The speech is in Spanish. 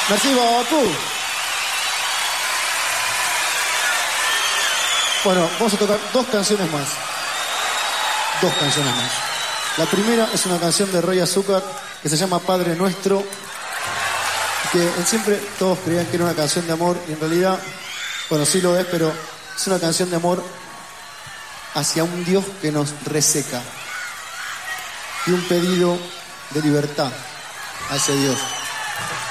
Merci beaucoup. Bueno, vamos a tocar dos canciones más. La primera es una canción de Rey Azúcar que se llama Padre Nuestro, que siempre todos creían que era una canción de amor y en realidad, bueno, sí lo es, pero es una canción de amor hacia un Dios que nos reseca y un pedido de libertad a ese Dios.